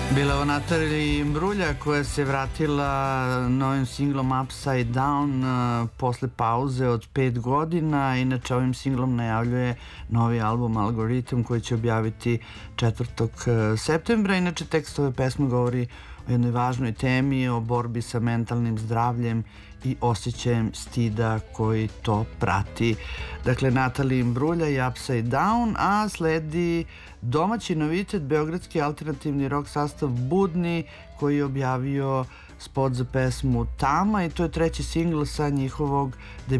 Bila je Natalija Imbruglia koja se vratila novim singlom Upside Down posle pauze od 5 godina. Inače ovim singlom najavljuje novi album Algoritam koji će objaviti 4. septembra. Inače tekst ove pesme govori o jednoj važnoj temi, o borbi sa mentalnim zdravljem i osjećajem stida koji to prati. Dakle, Natalija Imbruglia i Upside Down, a sledi domaći novitet, beogradski alternativni rock sastav Budni koji je objavio spot za pesmu Tama i to je treći singl sa njihovog